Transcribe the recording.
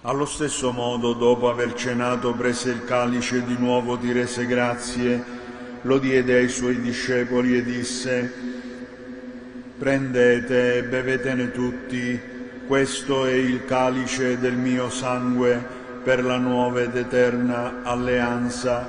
Allo stesso modo, dopo aver cenato, prese il calice di nuovo, ti rese grazie, lo diede ai suoi discepoli e disse: prendete e bevetene tutti, questo è il calice del mio sangue per la nuova ed eterna alleanza,